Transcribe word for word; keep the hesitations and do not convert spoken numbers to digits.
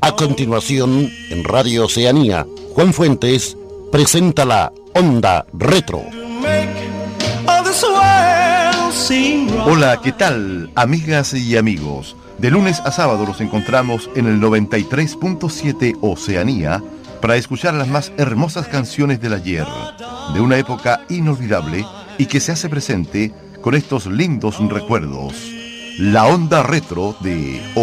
A continuación, en Radio Oceanía, Juan Fuentes presenta la Onda Retro. Hola, ¿qué tal, amigas y amigos? De lunes a sábado nos encontramos en el noventa y tres punto siete Oceanía para escuchar las más hermosas canciones del ayer, de una época inolvidable y que se hace presente con estos lindos recuerdos. La Onda Retro de